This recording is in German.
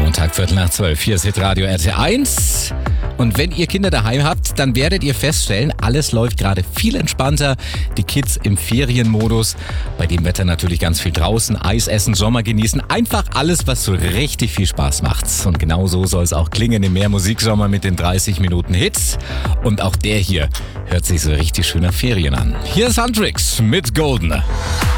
Montag, 11:45. Hier ist Hitradio RT1. Und wenn ihr Kinder daheim habt, dann werdet ihr feststellen, alles läuft gerade viel entspannter. Die Kids im Ferienmodus. Bei dem Wetter natürlich ganz viel draußen, Eis essen, Sommer genießen. Einfach alles, was so richtig viel Spaß macht. Und genau so soll es auch klingen im Mehrmusiksommer mit den 30 Minuten Hits. Und auch der hier hört sich so richtig schön nach Ferien an. Hier ist Huntrix mit Golden.